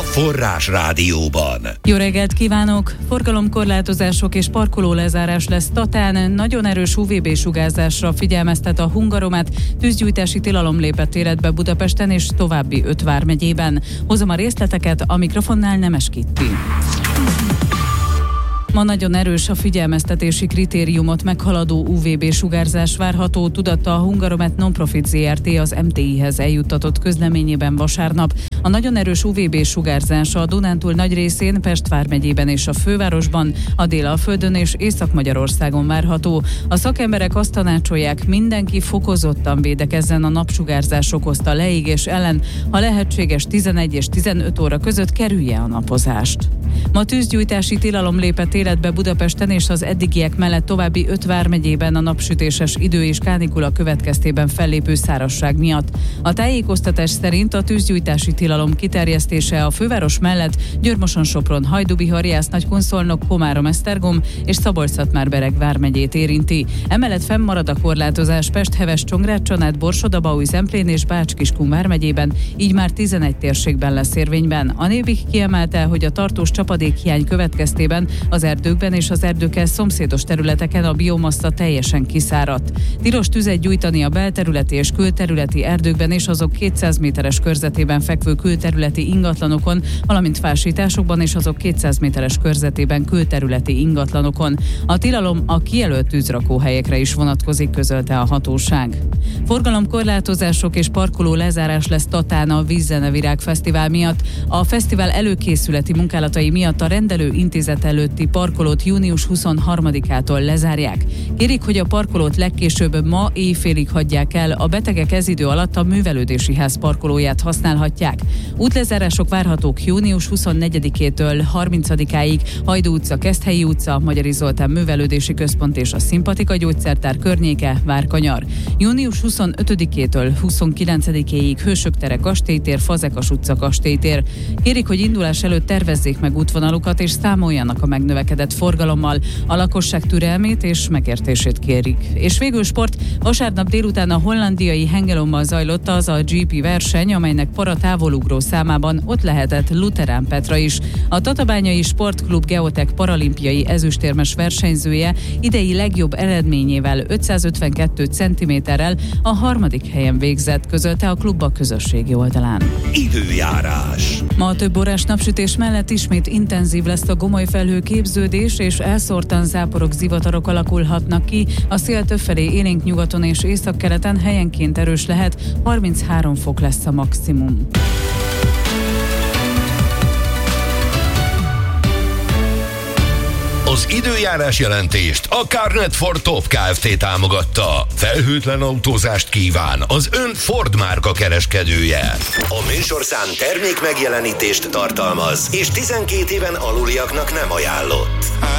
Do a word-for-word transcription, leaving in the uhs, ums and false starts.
Forrás Rádióban. Jó reggelt kívánok! Forgalomkorlátozások és parkolólezárás lesz Tatán, nagyon erős ú vé bé-sugárzásra figyelmeztet a Hungaromet, tűzgyújtási tilalom lépett életbe Budapesten és további öt vármegyében. Hozom a részleteket, a mikrofonnál Nemes Kitti. Ma nagyon erős a figyelmeztetési kritériumot meghaladó ú vé bé-sugárzás várható, tudatta a Hungaromet Non-Profit zé er té az em té i-hez eljuttatott közleményében vasárnap. A nagyon erős ú vé bé-sugárzás a Dunántúl nagy részén, Pest vármegyében és a fővárosban, a Délalföldön és Észak-Magyarországon várható. A szakemberek azt tanácsolják, mindenki fokozottan védekezzen a napsugárzás okozta leégés ellen, ha lehetséges tizenegy és tizenöt óra között kerülje a napozást. Ma tűzgyújtási tilalom lépett életbe Budapesten és az eddigiek mellett további öt vármegyében a napsütéses idő és kánikula következtében fellépő szárazság miatt. A tájékoztatás szerint a tűzgyújtási tilalom kiterjesztése a főváros mellett Győr-Moson-Sopron, Hajdú-Bihar, Jász-Nagykunszolnok, Komárom-Esztergom és Szabolcs-Szatmár-Bereg vármegyét érinti. Emellett fennmarad a korlátozás Pest, Heves, Csongrád, Csanád, Borsod-Abaúj, Zemplén és Bács-Kiskun vármegyében, így már tizenegy térségben lesz érvényben. A Nébih kiemelte, hogy a tartós csapadékhiány következtében az erdőkben és az erdőkkel szomszédos területeken a biomassa teljesen kiszáradt. Tilos tüzet gyújtani a belterületi és külterületi erdőkben és azok kétszáz méteres körzetében fekvő külterületi ingatlanokon, valamint fásításokban és azok kétszáz méteres körzetében külterületi ingatlanokon. A tilalom a kijelölt tűzrakóhelyekre is vonatkozik, közölte a hatóság. Forgalomkorlátozások és parkoló lezárás lesz Tatán a Vízzenevirág Fesztivál miatt. A fesztivál előkészületi munkálatai miatt a rendelő intézet előtti parkolót június huszonharmadikától lezárják. Kérik, hogy a parkolót legkésőbb ma éjfélig hagyják el, a betegek ez idő alatt a művelődési ház parkolóját használhatják. Útlezárások várhatók június huszonnegyedikétől harmincadikáig Hajdú utca, Keszthelyi utca, Magyari Zoltán művelődési központ és a Szimpatika gyógyszertár környéke, Várkanyar. június huszonötödikétől huszonkilencedikéig Hősök tere, Kastélytér, Fazekas utca, Kastélytér. Kérik, hogy indulás előtt tervezzék meg útvonalukat és számoljanak a megnövekedett forgalommal. A lakosság türelmét és megértését kérik. És végül sport, vasárnap délután a hollandiai Hengelommal zajlott az a gé pé verseny, amelynek para távolugró számában ott lehetett Luterán Petra is. A Tatabányai Sportklub Geotech paralimpiai ezüstérmes versenyzője idei legjobb eredményével ötszázötvenkettő centiméterrel a harmadik helyen végzett, közölte a klub a közösségi oldalán. Időjárás. Ma a több órás napsütés mellett ismét intenzív lesz a gomoly felhő képződés, és elszórtan záporok, zivatarok alakulhatnak ki. A szél többfelé élénk nyugaton és északkeleten helyenként erős lehet, harminchárom fok lesz a maximum. Az időjárás jelentést a Carnet for Top Kft. Támogatta. Felhőtlen autózást kíván az ön Ford márka kereskedője. A műsorszám termék megjelenítést tartalmaz, és tizenkét éven aluliaknak nem ajánlott.